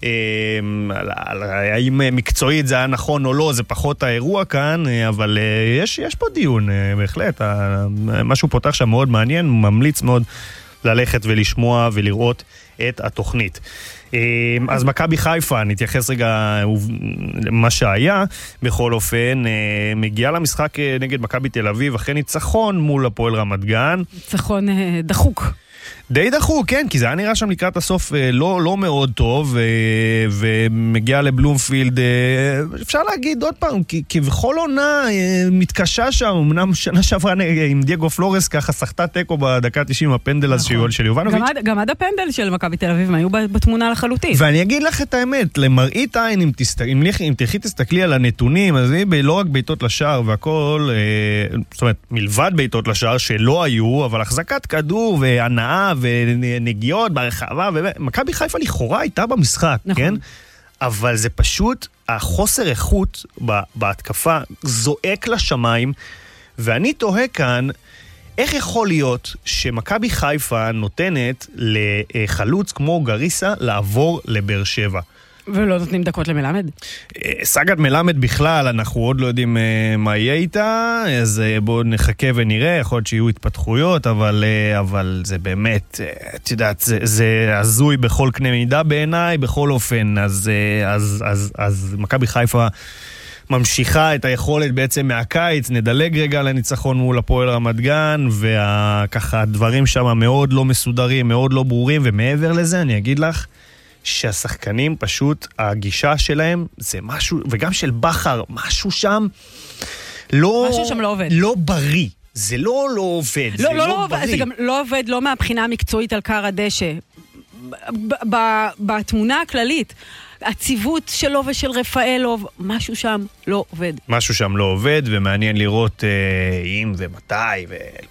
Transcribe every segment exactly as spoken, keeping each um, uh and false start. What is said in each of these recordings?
האם מקצועית זה היה נכון או לא, זה פחות האירוע כאן, אבל יש, יש פה דיון, בהחלט. משהו פותח שם מאוד מעניין, ממליץ מאוד ללכת ולשמוע ולראות את התוכנית. אז מכבי חיפה, נתייחס רגע למה שהיה, בכל אופן, מגיעה למשחק נגד מכבי תל אביב, אחרי ניצחון מול הפועל רמת גן. ניצחון דחוק. די דחוק, כן, כי זה היה נראה שם לקראת הסוף לא, לא מאוד טוב, ומגיע לבלומפילד, אפשר להגיד עוד פעם, כי, כי בכל עונה מתקשה שם, אמנם שנה שעברה עם דייגו פלורס, ככה שחתה טקו בדקה תשעים, הפנדל הזה נכון. של יובנוביץ'. גם עד, גם עד הפנדל של מכבי תל אביב, הם היו בתמונה לחלוטין. ואני אגיד לך את האמת, למראית עין, אם, תסת... אם, אם תלכי תסתכלי על הנתונים, אז היא לא רק ביתות לשער והכל, זאת אומרת, מלבד ביתות לשער שלא היו, אבל החזקת כדור והנאה ונגיעות ברחבה, ומכבי חיפה לכאורה הייתה במשחק, נכון. כן? אבל זה פשוט, החוסר איכות בהתקפה זועק לשמיים, ואני תוהה כאן, איך יכול להיות שמכבי חיפה נותנת לחלוץ כמו גריסה לעבור לבאר שבע? ולא נותנים דקות למלמד? סגת מלמד בכלל, אנחנו עוד לא יודעים מה יהיה איתה, אז בואו נחכה ונראה, יכול להיות שיהיו התפתחויות, אבל, אבל זה באמת, את יודעת, זה, זה הזוי בכל קנה מידה בעיניי, בכל אופן, אז, אז, אז, אז מכבי חיפה ממשיכה את היכולת בעצם מהקיץ, נדלג רגע לניצחון מול הפועל רמת גן, וככה הדברים שם מאוד לא מסודרים, מאוד לא ברורים, ומעבר לזה אני אגיד לך, שהשחקנים פשוט, הגישה שלהם זה משהו, וגם של בחר, משהו שם לא... משהו שם לא עובד. לא בריא. זה לא לא עובד, לא, זה לא, לא, לא בריא. זה גם לא עובד לא מהבחינה המקצועית על קר הדשא. ב- ב- בתמונה הכללית, הציוות שלו ושל רפאלוב, משהו שם לא עובד. משהו שם לא עובד, ומעניין לראות אה, אם ומתי,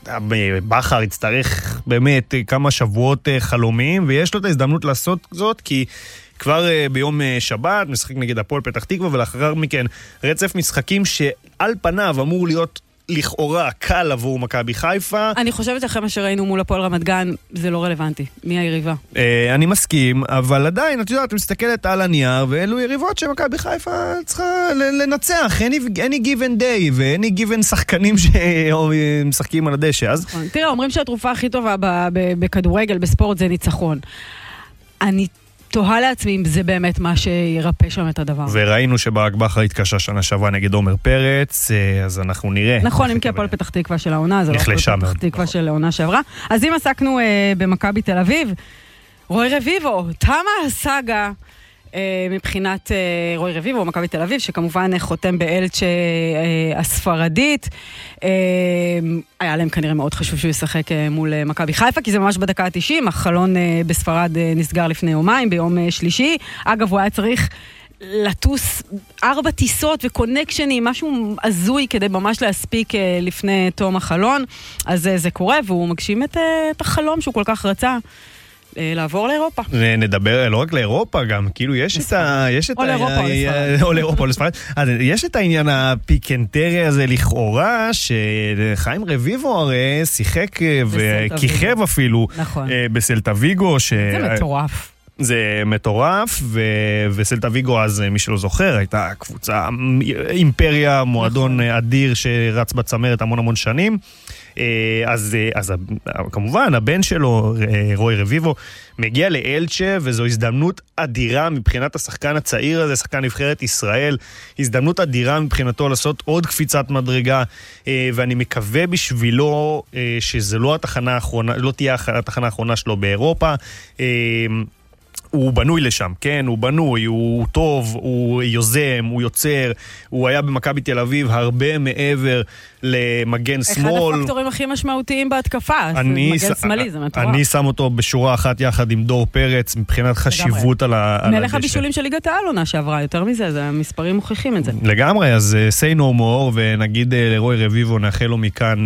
ובחר יצטרך באמת כמה שבועות אה, חלומיים, ויש לו את ההזדמנות לעשות זאת, כי כבר אה, ביום אה, שבת, משחק נגד הפועל פתח תקווה, ולאחר מכן רצף משחקים שעל פניו אמור להיות לכאורה קל עבור מכבי חיפה. אני חושבת אחרי מה שראינו מול הפועל רמת גן, זה לא רלוונטי. מי היריבה? אה, אני מסכים, אבל עדיין, את יודעת, את מסתכלת על הנייר, ואלו יריבות שמכבי חיפה צריכה לנצח. any, any given day, ו-any given שחקנים שמשחקים על הדשא. אז... תראה, אומרים שהתרופה הכי טובה בכדורגל, בספורט, זה ניצחון. אני תוהה לעצמי אם זה באמת מה שירפא שם את הדבר. וראינו שברק בכר התקשה שנה שעברה נגד עומר פרץ, אז אנחנו נראה. נכון, אם כי הפועל פתח תקווה של העונה, זה לא הפועל פתח תקווה של העונה שעברה. אז אם עסקנו במכבי תל אביב, רוי רביבו, תמה הסאגה מבחינת רוי רביבו, מכבי תל אביב, שכמובן חותם באלצ'ה הספרדית. היה להם כנראה מאוד חשוב שהוא ישחק מול מכבי חיפה, כי זה ממש בדקה ה-תשעים, החלון בספרד נסגר לפני יומיים, ביום שלישי. אגב, הוא היה צריך לטוס ארבע טיסות וקונקשנים, משהו הזוי כדי ממש להספיק לפני תום החלון. אז זה קורה, והוא מגשים את החלום שהוא כל כך רצה. לעבור לאירופה. נדבר לא רק לאירופה גם, כאילו יש את ה... או לאירופה או לספרד. או לאירופה או לספרד. יש את העניין הפיקנטרי הזה לכאורה, שחיים רביבו הרי שיחק וכיכב אפילו בסלטה ויגו. זה מטורף. זה מטורף, וסלטה ויגו אז, מי שלא זוכר, הייתה קבוצה, אימפריה, מועדון אדיר שרץ בצמרת המון המון שנים. אז, אז כמובן הבן שלו, רוי רביבו, מגיע לאלצ'ה, וזו הזדמנות אדירה מבחינת השחקן הצעיר הזה, שחקן נבחרת ישראל, הזדמנות אדירה מבחינתו לעשות עוד קפיצת מדרגה, ואני מקווה בשבילו שזה לא התחנה האחרונה, לא תהיה התחנה האחרונה שלו באירופה. הוא בנוי לשם, כן, הוא בנוי, הוא טוב, הוא יוזם, הוא יוצר, הוא היה במכבי תל אביב הרבה מעבר למגן שמאל. אחד הפקטורים הכי משמעותיים בהתקפה, מגן שמאלי, זה מטורף. אני שם אותו בשורה אחת יחד עם דור פרץ, מבחינת חשיבות על הדשא. מלך הבישולים של ליגת העל עונה שעברה, יותר מזה, זה המספרים מוכיחים את זה. לגמרי, אז say no more, ונגיד לרוי רביבו נאחל לו מכאן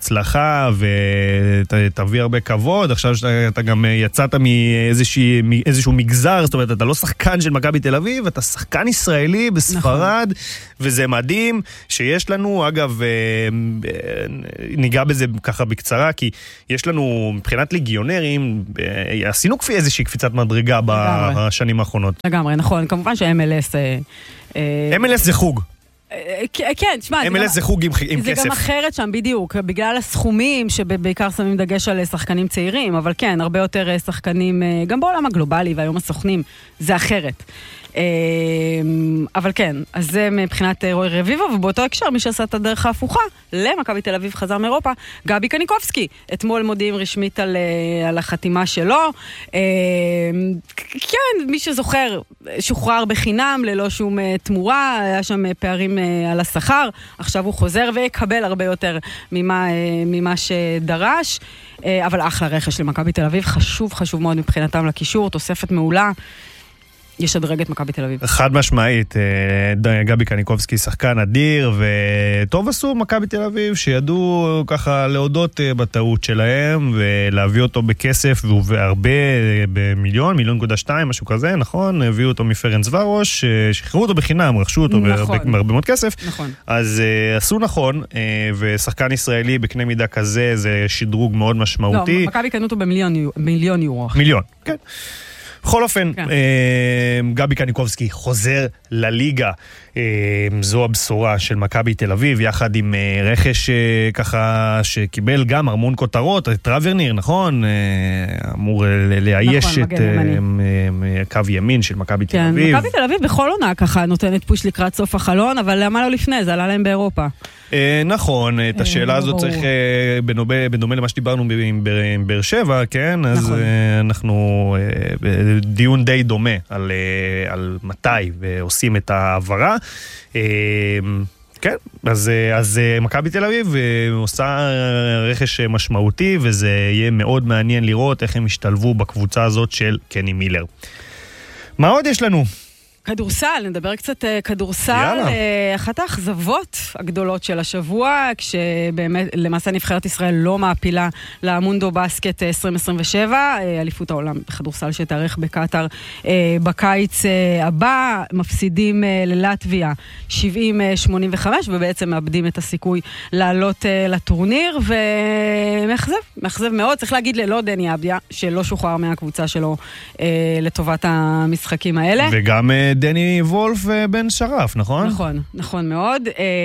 בהצלחה, ותביא הרבה כבוד. עכשיו שאתה גם יצאת מאיזושהי איזשהו מגזר, זאת אומרת, אתה לא שחקן של מכבי תל אביב, אתה שחקן ישראלי בספרד, וזה מדהים שיש לנו, אגב, ניגע בזה ככה בקצרה, כי יש לנו, מבחינת ליגיונרים, עשינו איזושהי קפיצת מדרגה בשנים האחרונות. לגמרי, נכון, כמובן ש-אם אל אס... אם אל אס זה חוג. כן, תשמע, אם אל אס זה חוג עם כסף. זה גם אחרת שם, בדיוק, בגלל הסכומים שבעיקר שמים דגש על שחקנים צעירים, אבל כן, הרבה יותר שחקנים, גם בעולם הגלובלי והיום הסוכנים, זה אחרת. אבל כן, אז זה מבחינת רועי רביבו, ובאותו הקשר, מי שעשה את הדרך ההפוכה, למכבי תל אביב חזר מאירופה, גבי קניקובסקי. אתמול מודיעים רשמית על, על החתימה שלו. כן, מי שזוכר, שוחרר בחינם, ללא שום תמורה, היה שם פערים על השכר, עכשיו הוא חוזר ויקבל הרבה יותר ממה, ממה שדרש, אבל אחלה רכש למכבי תל אביב, חשוב, חשוב מאוד מבחינתם לקישור, תוספת מעולה. יש הדרגת מכבי תל אביב. חד משמעית, גבי קניקובסקי שחקן אדיר, וטוב עשו מכבי תל אביב, שידעו ככה להודות בטעות שלהם, ולהביא אותו בכסף, והרבה במיליון, מיליון נקודה שתיים, משהו כזה, נכון? הביאו אותו מפרנץ ורוש, שחררו אותו בחינם, רכשו אותו בהרבה מאוד כסף. נכון. אז עשו נכון, ושחקן ישראלי בקנה מידה כזה, זה שדרוג מאוד משמעותי. לא, מכבי קנו אותו במיליון יורו. מיליון, כן. בכל אופן, גבי קניקובסקי חוזר לליגה, זו הבשורה של מכבי תל אביב, יחד עם רכש ככה שקיבל גם המון כותרות, טראברניר, נכון? אמור לאייש את קו ימין של מכבי תל אביב. מכבי תל אביב בכל עונה ככה נותנת פוש לקראת סוף החלון, אבל למה לא לפני? זה עלה להם באירופה. נכון, את השאלה הזאת צריך, בדומה למה שדיברנו עם באר שבע, כן? אז אנחנו דיון די דומה על מתי ועושים את העברה. כן, אז, אז מכבי תל אביב עושה רכש משמעותי, וזה יהיה מאוד מעניין לראות איך הם השתלבו בקבוצה הזאת של קני מילר. מה עוד יש לנו? כדורסל, נדבר קצת כדורסל, אחת האכזבות הגדולות של השבוע, כשבאמת למעשה נבחרת ישראל לא מעפילה למונדו בסקט עשרים עשרים ושבע, אליפות העולם בכדורסל שתארך בקטר בקיץ הבא, מפסידים ללטביה שבעים שמונים וחמש, ובעצם מאבדים את הסיכוי לעלות לטורניר, ומאכזב, מאכזב מאוד, צריך להגיד ללא דני אבדיה, שלא שוחרר מהקבוצה שלו לטובת המשחקים האלה. וגם דני וולף ובן שרף, נכון? נכון, נכון מאוד.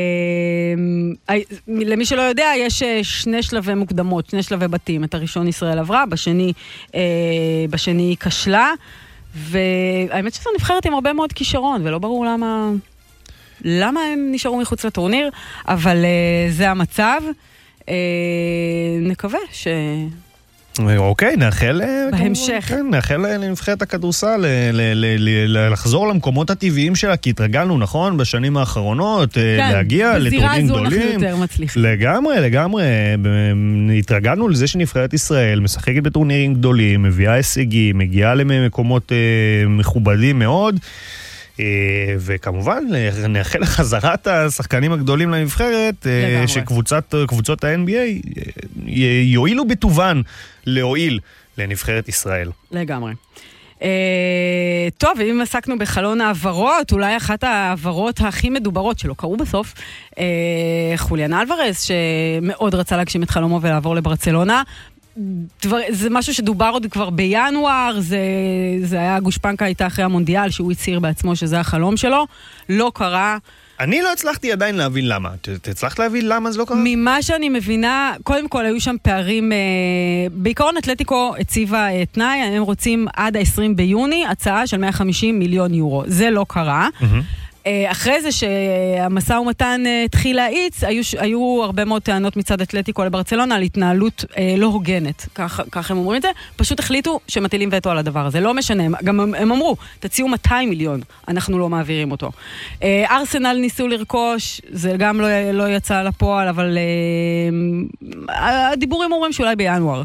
למי שלא יודע, יש שני שלבי מוקדמות, שני שלבי בתים. את הראשון ישראל עברה, בשני, בשני כשלה, והאמת שזו נבחרת עם הרבה מאוד כישרון, ולא ברור למה, למה הם נשארו מחוץ לטורניר, אבל זה המצב. נקווה ש... אוקיי, נאחל בהמשך. נאחל לנבחרת הכדורסל לחזור למקומות הטבעיים שלה, כי התרגלנו, נכון, בשנים האחרונות, להגיע לטורנירים גדולים. לגמרי, לגמרי. התרגלנו לזה שנבחרת ישראל משחקת בטורנירים גדולים, מביאה הישגים, מגיעה למקומות מכובדים מאוד. וכמובן, נאחל לחזרת השחקנים הגדולים לנבחרת, שקבוצות ה-אן בי איי יועילו בטובן להועיל לנבחרת ישראל. לגמרי. טוב, ואם עסקנו בחלון העברות, אולי אחת העברות הכי מדוברות שלא קרו בסוף, חוליאן אלוורז, שמאוד רצה להגשים את חלומו ולעבור לברצלונה, דבר, זה משהו שדובר עוד כבר בינואר, זה, זה היה גושפנקה הייתה אחרי המונדיאל, שהוא הצהיר בעצמו שזה החלום שלו, לא קרה. אני לא הצלחתי עדיין להבין למה. את הצלחת להבין למה זה לא קרה? ממה שאני מבינה, קודם כל היו שם פערים, אה, בעיקרון אתלטיקו הציבה אה, תנאי, הם רוצים עד ה-עשרים ביוני, הצעה של מאה וחמישים מיליון יורו. זה לא קרה. Mm-hmm. אחרי זה שהמשא ומתן התחיל להאיץ, היו, היו הרבה מאוד טענות מצד אתלטיקו לברצלונה על התנהלות אה, לא הוגנת. כך, כך הם אומרים את זה. פשוט החליטו שמטילים וטו על הדבר הזה. לא משנה. גם הם, הם אמרו, תציעו מאתיים מיליון, אנחנו לא מעבירים אותו. אה, ארסנל ניסו לרכוש, זה גם לא, לא יצא לפועל, אבל אה, הדיבורים אומרים שאולי בינואר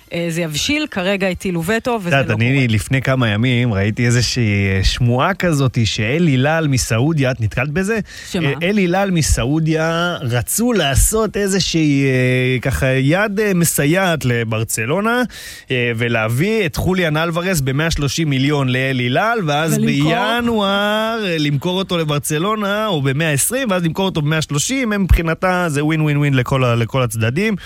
זה יבשיל, כרגע הטילו וטו, וזה לא קורה. אני לפני כמה ימים ראיתי איזושהי שמועה כזאת, שאל הילאל מסעודיה, את נתקלת בזה? שמה? אל הילאל מסעודיה רצו לעשות איזושהי ככה יד מסייעת לברצלונה, ולהביא את חוליאן אלוורז ב-מאה ושלושים מיליון לאל הילאל, ואז בינואר למכור אותו לברצלונה, או ב-מאה ועשרים, ואז למכור אותו ב-מאה ושלושים, הם מבחינתה זה ווין ווין ווין לכל, לכל הצדדים.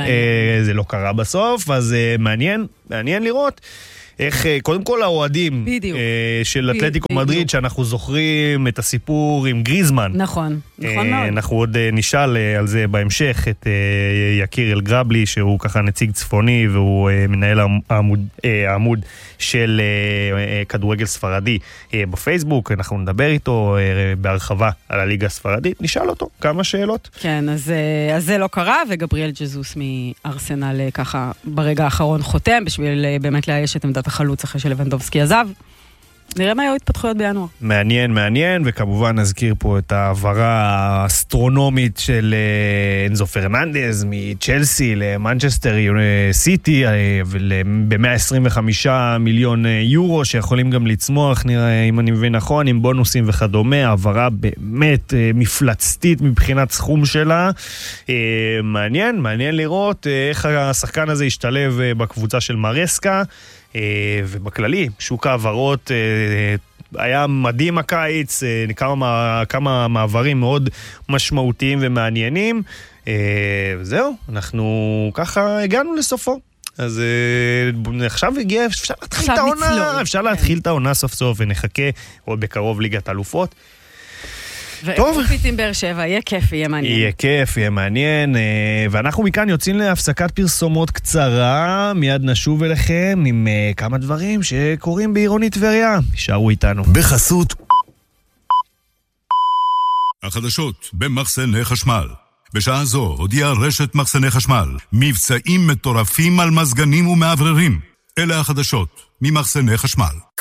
זה לא קרה בסוף, אז מעניין, מעניין לראות איך, קודם כל האוהדים של אתלטיקו מדריד, שאנחנו זוכרים את הסיפור עם גריזמן. נכון, נכון מאוד. אנחנו עוד נשאל על זה בהמשך את יקיר אל גרבלי, שהוא ככה נציג צפוני, והוא מנהל העמוד, העמוד של כדורגל ספרדי בפייסבוק. אנחנו נדבר איתו בהרחבה על הליגה הספרדית, נשאל אותו כמה שאלות. כן, אז, אז זה לא קרה, וגבריאל ג'זוס מארסנל ככה ברגע האחרון חותם, בשביל באמת לאייש את עמדת החלוץ אחרי שלוונדובסקי עזב. נראה מה היו התפתחויות בינואר. מעניין, מעניין, וכמובן נזכיר פה את העברה האסטרונומית של אנזו פרננדז מצ'לסי למנצ'סטר סיטי, ב-מאה עשרים וחמישה מיליון יורו, שיכולים גם לצמוח, נראה, אם אני מבין נכון, עם בונוסים וכדומה, העברה באמת מפלצתית מבחינת סכום שלה. מעניין, מעניין לראות איך השחקן הזה ישתלב בקבוצה של מרסקה, ובכללי, שוק העברות היה מדהים הקיץ, כמה, כמה מעברים מאוד משמעותיים ומעניינים. זהו, אנחנו ככה הגענו לסופו. אז עכשיו הגיע, אפשר להתחיל את העונה, אפשר להתחיל את העונה סוף סוף, ונחכה עוד בקרוב ליגת אלופות. ואירופית עם באר שבע, יהיה כיף, יהיה מעניין. יהיה כיף, יהיה מעניין, ואנחנו מכאן יוצאים להפסקת פרסומות קצרה, מיד נשוב אליכם עם כמה דברים שקורים בעירוני טבריה. נשארו איתנו. בחסות החדשות במחסני חשמל. בשעה זו הודיעה רשת מחסני חשמל, מבצעים מטורפים על מזגנים ומעבררים. אלה החדשות ממחסני חשמל.